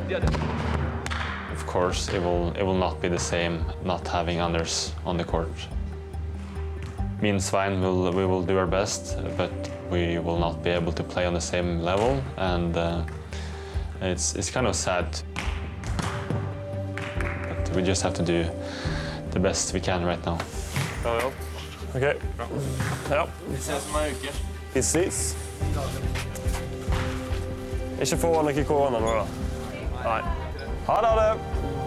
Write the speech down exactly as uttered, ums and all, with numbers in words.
Of course, it will, it will not be the same not having Anders on the court. Me and Svein, will, we will do our best, but we will not be able to play on the same level, and uh, it's, it's kind of sad. But we just have to do the best we can right now. Okay. Ja. Vi ses om en uke. Vi ses. Ikke få noe korona nå, da. Nei. Ha det!